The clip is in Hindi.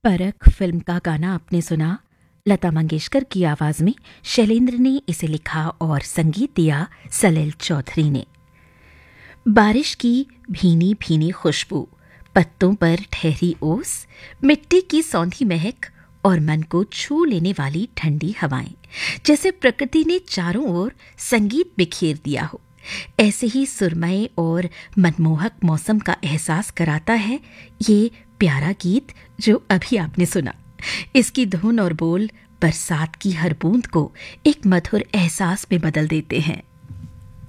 परख फिल्म का गाना आपने सुना। लता मंगेशकर की आवाज में शैलेंद्र ने इसे लिखा और संगीत दिया सलील चौधरी ने। बारिश की भीनी भीनी खुशबू, पत्तों पर ठहरी ओस, मिट्टी की सौंधी महक और मन को छू लेने वाली ठंडी हवाएं, जैसे प्रकृति ने चारों ओर संगीत बिखेर दिया हो। ऐसे ही सुरमई और मनमोहक मौसम का एहसास कराता है ये प्यारा गीत जो अभी आपने सुना। इसकी धुन और बोल बरसात की हर बूंद को एक मधुर एहसास में बदल देते हैं।